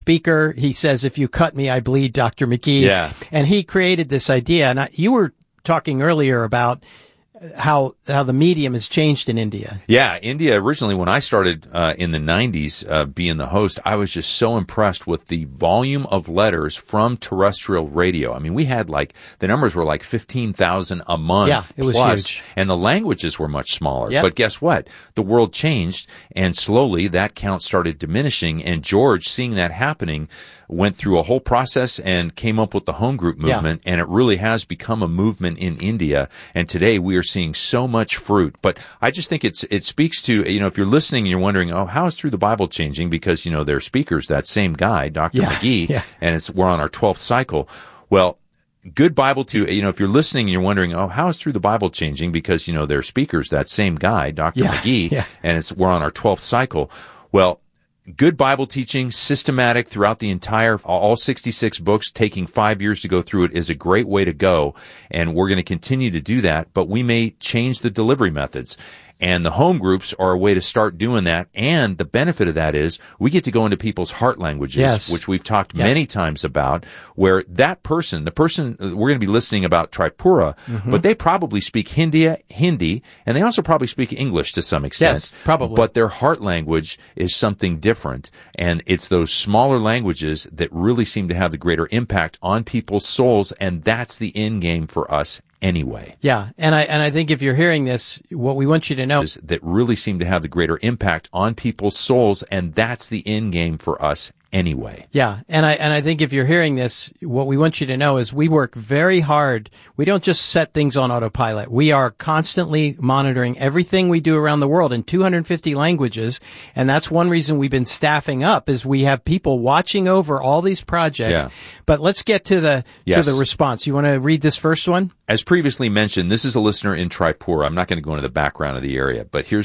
speaker. He says, "If you cut me, I bleed," Dr. McGee. Yeah. And he created this idea. And you were talking earlier about how the medium has changed in India. Yeah, India, originally when I started in the 90s being the host, I was just so impressed with the volume of letters from terrestrial radio. I mean, we had the numbers were 15,000 a month. Yeah, it was plus, huge. And the languages were much smaller. Yep. But guess what? The world changed, and slowly that count started diminishing, and George, seeing that happening, went through a whole process and came up with the home group movement, and it really has become a movement in India. And today we are seeing so much fruit. But I just think it speaks to, if you're listening and you're wondering, how is Through the Bible changing? Because, their speaker's that same guy, Dr. McGee, and we're on our 12th cycle. Well, good Bible if you're listening and you're wondering, how is Through the Bible changing? Because, their speaker's that same guy, Dr. McGee, and we're on our 12th cycle. Well, good Bible teaching, systematic throughout the all 66 books, taking 5 years to go through it is a great way to go. And we're going to continue to do that, but we may change the delivery methods. And the home groups are a way to start doing that. And the benefit of that is we get to go into people's heart languages, which we've talked many times about, where the person we're going to be listening about Tripura, but they probably speak Hindi, and they also probably speak English to some extent. Yes, probably. But their heart language is something different. And it's those smaller languages that really seem to have the greater impact on people's souls. And that's the end game for us anyway. Yeah, and I think if you're hearing this, what we want you to know is that really seem to have the greater impact on people's souls, and that's the end game for us anyway. Yeah, and I think if you're hearing this, what we want you to know is we work very hard. We don't just set things on autopilot. We are constantly monitoring everything we do around the world in 250 languages, and that's one reason we've been staffing up is we have people watching over all these projects. Yeah. But let's get to the response. You want to read this first one? As previously mentioned, this is a listener in Tripura. I'm not going to go into the background of the area, but here's